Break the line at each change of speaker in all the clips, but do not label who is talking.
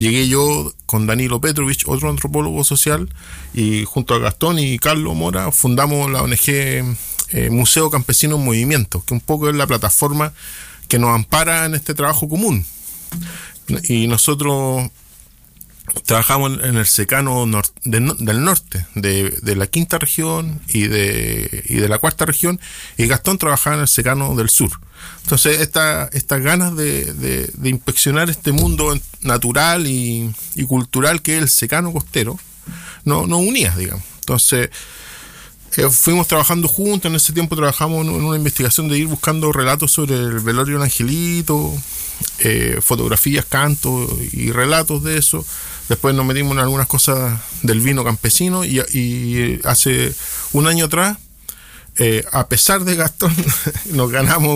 Llegué yo con Danilo Petrovich, otro antropólogo social, y junto a Gastón y Carlos Mora fundamos la ONG Museo Campesino en Movimiento, que un poco es la plataforma que nos ampara en este trabajo común. Y nosotros trabajamos en el secano del norte, de la quinta región y de la cuarta región, y Gastón trabajaba en el secano del sur. Entonces estas ganas de inspeccionar este mundo natural y cultural que es el secano costero nos unía, digamos. Entonces fuimos trabajando juntos. En ese tiempo trabajamos en una investigación de ir buscando relatos sobre el velorio de Angelito, fotografías, cantos y relatos de eso. Después nos metimos en algunas cosas del vino campesino y hace un año atrás, a pesar de Gastón, nos ganamos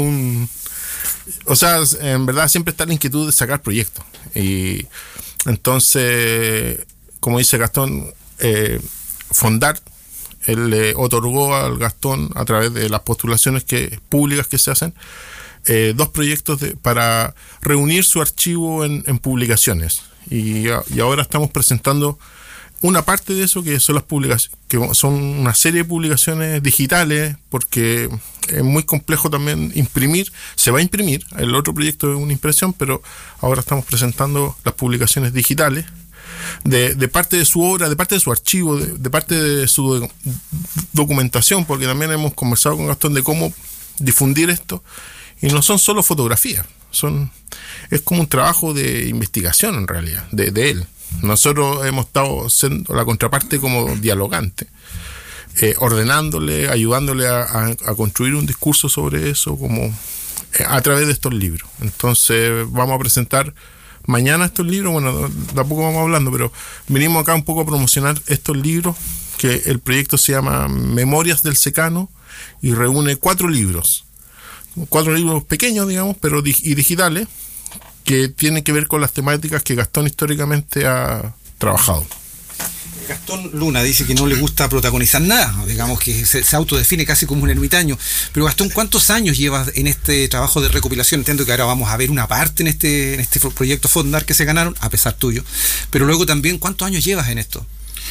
o sea, en verdad siempre está la inquietud de sacar proyectos. Y entonces, como dice Gastón, Fondar, él le otorgó al Gastón, a través de las postulaciones públicas que se hacen, 2 proyectos para reunir su archivo en publicaciones. Y ahora estamos presentando una parte de eso, que son las publicaciones, que son una serie de publicaciones digitales, porque es muy complejo también imprimir. Se va a imprimir, el otro proyecto es una impresión, pero ahora estamos presentando las publicaciones digitales de parte de su obra, de parte de su archivo, de parte de su documentación, porque también hemos conversado con Gastón de cómo difundir esto, y no son solo fotografías, es como un trabajo de investigación en realidad, de él. Nosotros hemos estado siendo la contraparte como dialogante, ordenándole, ayudándole a construir un discurso sobre eso, como a través de estos libros. Entonces vamos a presentar mañana estos libros. Bueno, tampoco vamos hablando, pero venimos acá un poco a promocionar estos libros, que el proyecto se llama Memorias del Secano y reúne 4 libros pequeños, digamos, pero y digitales, que tienen que ver con las temáticas que Gastón históricamente ha trabajado.
Gastón Luna dice que no le gusta protagonizar nada, digamos que se autodefine casi como un ermitaño. Pero Gastón, ¿cuántos años llevas en este trabajo de recopilación? Entiendo que ahora vamos a ver una parte en este proyecto Fondar que se ganaron, a pesar tuyo, pero luego también, ¿cuántos años llevas en esto?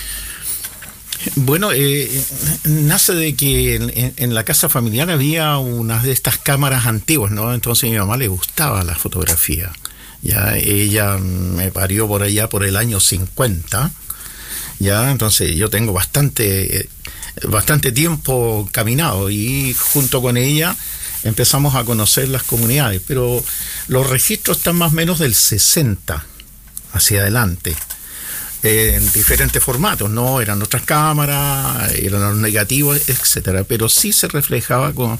Bueno, nace de que en la casa familiar había unas de estas cámaras antiguas, ¿no? Entonces a mi mamá le gustaba la fotografía. Ya ella me parió por allá por el año 50. Ya, entonces yo tengo bastante tiempo caminado, y junto con ella empezamos a conocer las comunidades, pero los registros están más o menos del 60 hacia adelante. En diferentes formatos, ¿no? Eran otras cámaras, eran los negativos, etcétera, pero sí se reflejaba con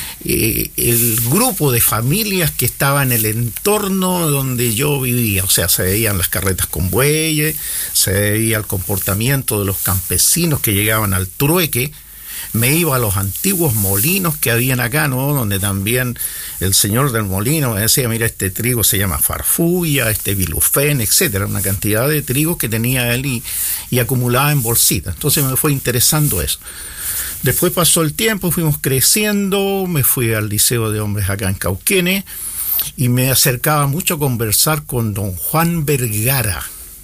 el grupo de familias que estaba en el entorno donde yo vivía. O sea, se veían las carretas con bueyes, se veía el comportamiento de los campesinos que llegaban al trueque. Me iba a los antiguos molinos que habían acá, ¿no? Donde también el señor del molino me decía, mira, este trigo se llama farfulla, bilufén, etcétera, una cantidad de trigos que tenía él y acumulaba en bolsitas. Entonces me fue interesando eso. Después pasó el tiempo, fuimos creciendo, me fui al Liceo de Hombres acá en Cauquenes y me acercaba mucho a conversar con don Juan Vergara.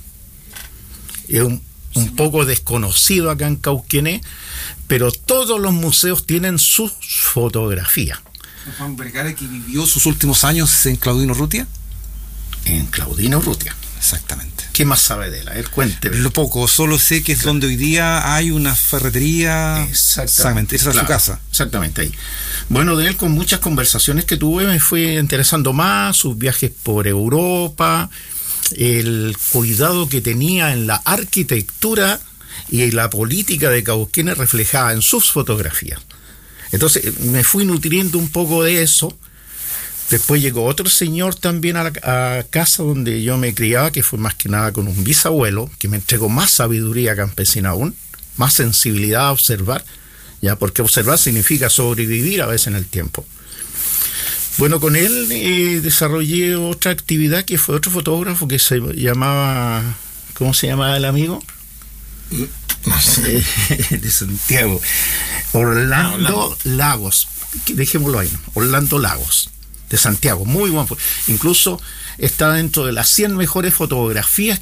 Es un poco desconocido acá en Cauquenes, pero todos los museos tienen sus fotografías.
Juan Vergara, que vivió sus últimos años en Claudino Urrutia.
En Claudino Urrutia.
Exactamente.
¿Qué más sabe de él? A ver, cuénteme.
Lo poco, solo sé que es donde hoy día hay una ferretería.
Exactamente.
Esa es su casa.
Exactamente, ahí. Bueno, de él, con muchas conversaciones que tuve, me fue interesando más sus viajes por Europa, el cuidado que tenía en la arquitectura y la política de Cauquenes reflejada en sus fotografías. Entonces me fui nutriendo un poco de eso. Después llegó otro señor también a casa donde yo me criaba, que fue más que nada con un bisabuelo, que me entregó más sabiduría campesina aún, más sensibilidad a observar, ya, porque observar significa sobrevivir a veces en el tiempo. Bueno, con él desarrollé otra actividad, que fue otro fotógrafo que se llamaba, ¿cómo se llamaba el amigo? No sé, de Santiago. Orlando Lagos. Dejémoslo ahí, ¿no? Orlando Lagos. de Santiago, muy buen. Incluso está dentro de las 100 mejores fotografías